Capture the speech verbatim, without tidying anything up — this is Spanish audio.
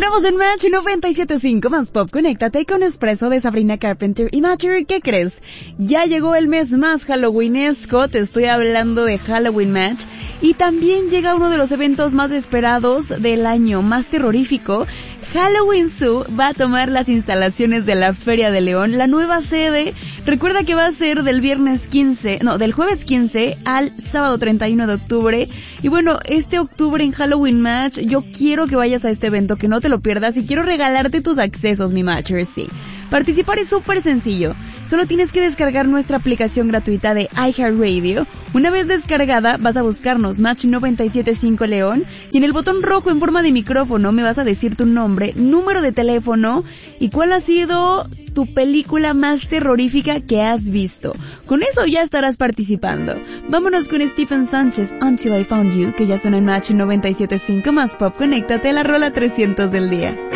Continuamos en Match noventa y siete punto cinco más Pop. Conéctate con Espresso de Sabrina Carpenter. Y Matcher, ¿qué crees? Ya llegó el mes más halloweenesco, te estoy hablando de Halloween Match. Y también llega uno de los eventos más esperados del año, más terrorífico. Halloween Zoo va a tomar las instalaciones de la Feria de León, la nueva sede. Recuerda que va a ser del viernes quince, no, del jueves quince al sábado treinta y uno de octubre. Y bueno, este octubre en Halloween Match, yo quiero que vayas a este evento, que no te lo pierdas, y quiero regalarte tus accesos, mi Matcher, sí. Participar es súper sencillo. Solo tienes que descargar nuestra aplicación gratuita de iHeartRadio. Una vez descargada, vas a buscarnos Match noventa y siete punto cinco León y en el botón rojo en forma de micrófono me vas a decir tu nombre, número de teléfono y cuál ha sido tu película más terrorífica que has visto. Con eso ya estarás participando. Vámonos con Stephen Sánchez, Until I Found You, que ya suena en Match noventa y siete punto cinco más Pop. Conéctate a la rola trescientos del día.